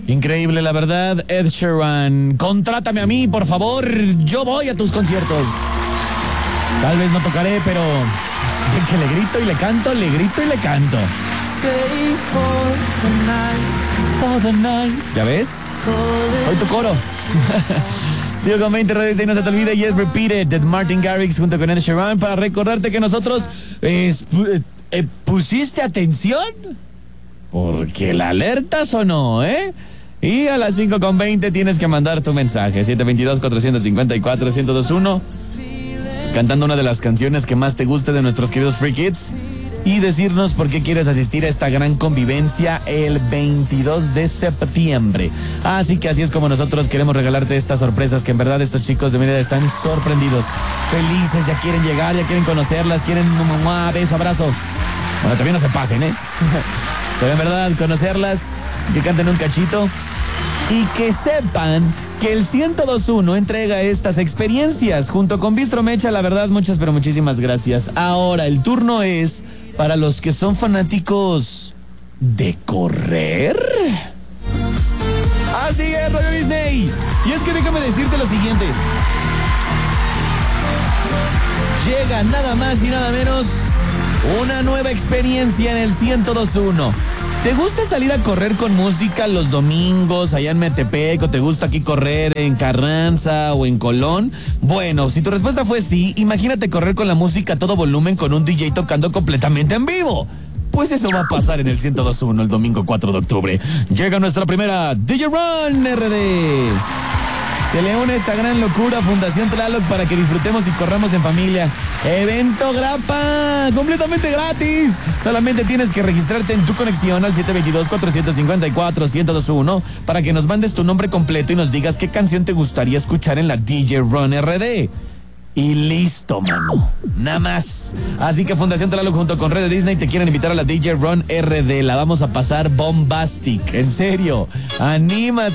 Increíble, la verdad. Ed Sheeran, contrátame a mí, por favor. Yo voy a tus conciertos. Tal vez no tocaré, pero de que le grito y le canto, le grito y le canto. Stay for the night. ¿Ya ves? Soy tu coro. Sigo con 20 redes y no se te olvide Yes Repeat It de Martin Garrix junto con Ed Sheeran para recordarte que nosotros ¿pusiste atención? Porque la alerta sonó, ¿eh? Y a las 5:20 tienes que mandar tu mensaje 722-454-1021 cantando una de las canciones que más te guste de nuestros queridos Free Kids y decirnos por qué quieres asistir a esta gran convivencia el 22 de septiembre. Así que así es como nosotros queremos regalarte estas sorpresas que en verdad estos chicos de Mérida están sorprendidos, felices, ya quieren llegar, ya quieren conocerlas, quieren un beso, abrazo. Bueno, también no se pasen, ¿eh? Pero en verdad conocerlas, que canten un cachito y que sepan que el 1021 entrega estas experiencias junto con Bistro Mecha. La verdad, muchas pero muchísimas gracias. Ahora el turno es para los que son fanáticos de correr. Así es, Radio Disney. Y es que déjame decirte lo siguiente. Llega nada más y nada menos una nueva experiencia en el 1021. ¿Te gusta salir a correr con música los domingos allá en Metepec o te gusta aquí correr en Carranza o en Colón? Bueno, si tu respuesta fue sí, imagínate correr con la música a todo volumen con un DJ tocando completamente en vivo. Pues eso va a pasar en el 1021 el domingo 4 de octubre. Llega nuestra primera DJ Run RD. Se le une esta gran locura Fundación Tlaloc para que disfrutemos y corramos en familia. Evento grapa, completamente gratis. Solamente tienes que registrarte en tu conexión al 722-454-1021 para que nos mandes tu nombre completo y nos digas qué canción te gustaría escuchar en la DJ Run RD. Y listo, mano. Nada más. Así que Fundación Tlaloc junto con Red Disney te quieren invitar a la DJ Run RD. La vamos a pasar bombastic. En serio. Anímate.